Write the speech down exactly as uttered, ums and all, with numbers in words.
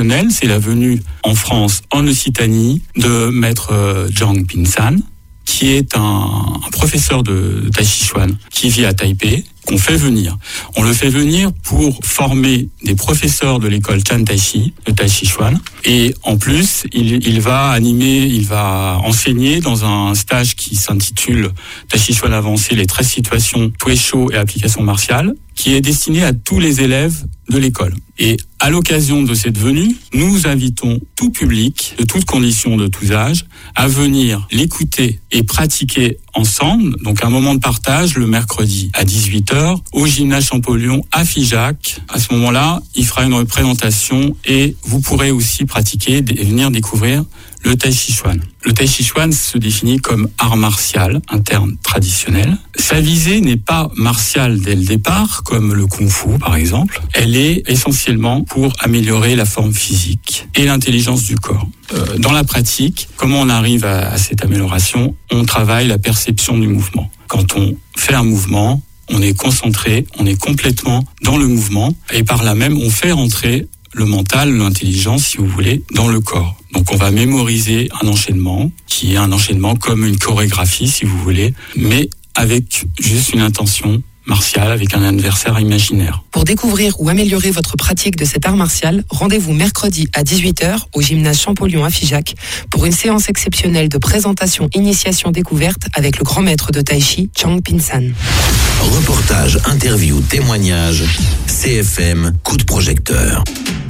exceptionnel, c'est la venue en France, en Occitanie, de maître Zhang Pinsan, qui est un, un professeur de Tai Chi Chuan, qui vit à Taipei, qu'on fait venir. On le fait venir pour former des professeurs de l'école Chan Tai Chi, de Tai Chi Chuan. Et en plus, il, il va animer, il va enseigner dans un stage qui s'intitule Tai Chi Chuan avancé, les treize situations, Tué Shou et applications martiales, qui est destiné à tous les élèves de l'école. Et à l'occasion de cette venue, nous invitons tout public, de toutes conditions, de tous âges, à venir l'écouter et pratiquer ensemble. Donc un moment de partage le mercredi à dix-huit heures au gymnase Champollion à Figeac. À ce moment-là, il fera une présentation et vous pourrez aussi pratiquer et venir découvrir le Tai Chi Chuan. Le Tai Chi Chuan se définit comme art martial, un terme traditionnel. Sa visée n'est pas martiale dès le départ, comme le Kung Fu par exemple. Elle est essentiellement pour améliorer la forme physique et l'intelligence du corps. Euh, dans la pratique, comment on arrive à, à cette amélioration ? On travaille la perception du mouvement. Quand on fait un mouvement, on est concentré, on est complètement dans le mouvement et par là même, on fait rentrer le mental, l'intelligence, si vous voulez, dans le corps. Donc on va mémoriser un enchaînement, qui est un enchaînement comme une chorégraphie, si vous voulez, mais avec juste une intention martiale, avec un adversaire imaginaire. Pour découvrir ou améliorer votre pratique de cet art martial, rendez-vous mercredi à dix-huit heures au gymnase Champollion à Figeac pour une séance exceptionnelle de présentation initiation découverte avec le grand maître de Tai Chi, Zhang Pinsan. Reportage, interview, témoignage, C F M, coup de projecteur.